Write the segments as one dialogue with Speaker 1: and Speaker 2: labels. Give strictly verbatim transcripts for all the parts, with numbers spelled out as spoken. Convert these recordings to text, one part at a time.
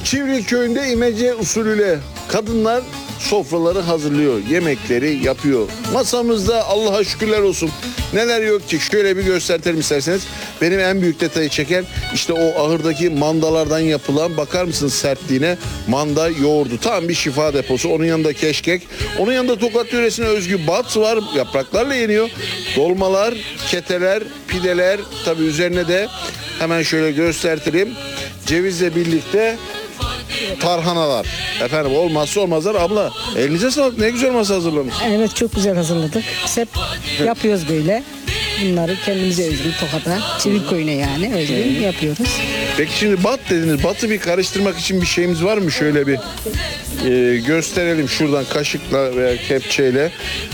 Speaker 1: Çivrik köyünde imece usulüyle kadınlar sofraları hazırlıyor, yemekleri yapıyor. Masamızda Allah'a şükürler olsun neler yok ki, şöyle bir göstertelim isterseniz. Benim en büyük detayı çeken işte o ahırdaki mandalardan yapılan, bakar mısınız sertliğine, manda yoğurdu. Tam bir şifa deposu. Onun yanında keşkek, onun yanında Tokat yöresine özgü bat var, yapraklarla yeniyor. Dolmalar, keteler, pideler, tabi üzerine de hemen şöyle göstertelim, cevizle birlikte tarhanalar. Efendim olmazsa olmazlar. Abla elinize sağlık, ne güzel masa hazırlamış.
Speaker 2: Evet, çok güzel hazırladık. Biz hep yapıyoruz böyle. Bunları kendimize özgü Tokat'a, Çivik köyüne yani özgü yapıyoruz.
Speaker 1: Peki şimdi bat dediniz. Batı bir karıştırmak için bir şeyimiz var mı? Şöyle bir e, gösterelim şuradan kaşıkla veya kepçeyle.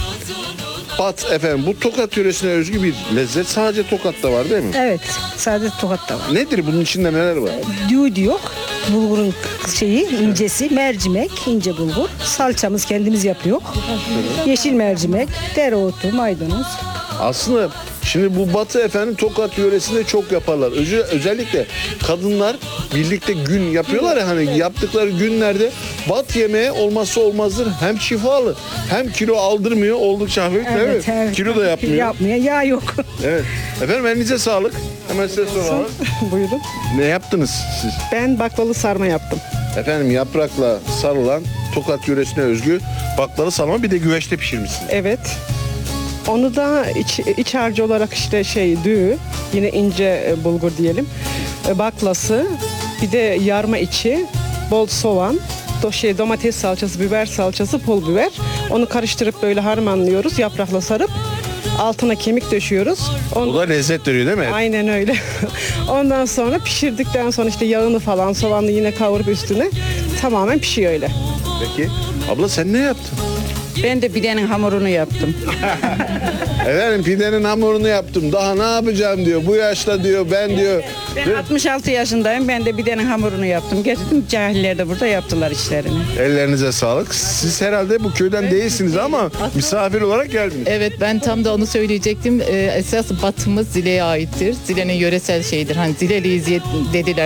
Speaker 1: Bat efendim, bu Tokat yöresine özgü bir lezzet. Sadece Tokat'ta var değil mi?
Speaker 2: Evet, sadece Tokat'ta var.
Speaker 1: Nedir bunun içinde, neler var?
Speaker 2: Düğüdü yok. Bulgurun şeyi, incesi, mercimek, ince bulgur. Salçamız kendimiz yapıyor. Yeşil mercimek, dereotu, maydanoz.
Speaker 1: Aslında şimdi bu batı efendim Tokat yöresinde çok yaparlar. Özel, özellikle kadınlar birlikte gün yapıyorlar ya, hani yaptıkları günlerde bat yemeği olmazsa olmazdır. Hem şifalı hem kilo aldırmıyor, oldukça hafif değil mi?
Speaker 2: Evet.
Speaker 1: Kilo da yapmıyor.
Speaker 2: Yapmıyor, yağ yok.
Speaker 1: Evet. Efendim elinize sağlık. Hemen size soralım.
Speaker 3: Buyurun.
Speaker 1: Ne yaptınız siz?
Speaker 3: Ben baklalı sarma yaptım.
Speaker 1: Efendim yaprakla sarılan Tokat yöresine özgü baklalı sarma, bir de güveçte pişirmişsiniz.
Speaker 3: Evet. Onu da iç, iç harcı olarak işte şey düğü, yine ince e, bulgur diyelim. E, baklası, bir de yarma içi, bol soğan, do, şey, domates salçası, biber salçası, pul biber. Onu karıştırıp böyle harmanlıyoruz, yaprakla sarıp altına kemik döşüyoruz. Onu,
Speaker 1: O da lezzet veriyor değil mi?
Speaker 3: aynen öyle. Ondan sonra pişirdikten sonra işte yağını falan, soğanlı yine kavurup üstüne tamamen pişiyor öyle.
Speaker 1: Peki. Abla sen ne yaptın?
Speaker 4: Ben de pidenin hamurunu yaptım.
Speaker 1: Efendim pidenin hamurunu yaptım. Daha ne yapacağım diyor. Bu yaşta diyor ben diyor.
Speaker 4: Ben altmış altı yaşındayım. Ben de pidenin hamurunu yaptım. Getirdim, cahiller de burada yaptılar işlerini.
Speaker 1: Ellerinize sağlık. Siz herhalde bu köyden değilsiniz ama misafir olarak geldiniz.
Speaker 5: Evet, ben tam da onu söyleyecektim. Ee, esas batımız Zile'ye aittir. Zile'nin yöresel şeyidir. Hani Zileliyiz dediler.